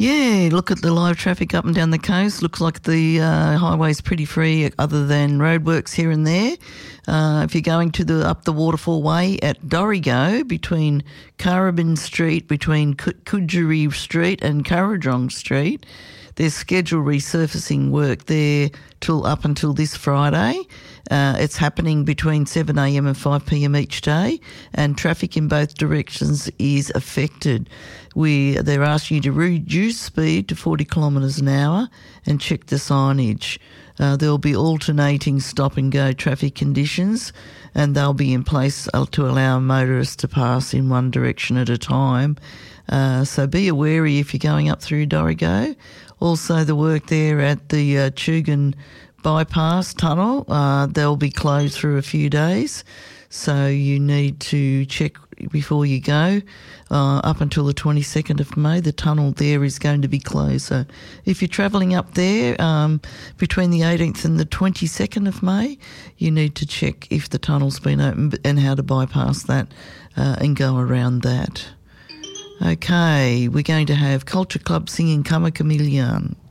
Yeah, look at the live traffic up and down the coast. Looks like the highway's pretty free other than roadworks here and there. If you're going up the Waterfall Way at Dorrigo, between Carabin Street, between Kudjuri Street and Currajong Street, there's scheduled resurfacing work there up until this Friday. It's happening between 7am and 5pm each day, and traffic in both directions is affected. They're asking you to reduce speed to 40 kilometres an hour and check the signage. There'll be alternating stop-and-go traffic conditions, and they'll be in place to allow motorists to pass in one direction at a time. So be wary if you're going up through Dorrigo. Also, the work there at the Chugan bypass tunnel, they'll be closed for a few days. So you need to check before you go. Up until the 22nd of May, the tunnel there is going to be closed. So if you're travelling up there between the 18th and the 22nd of May, you need to check if the tunnel's been opened and how to bypass that and go around that. Okay, we're going to have Culture Club singing Come a Chameleon.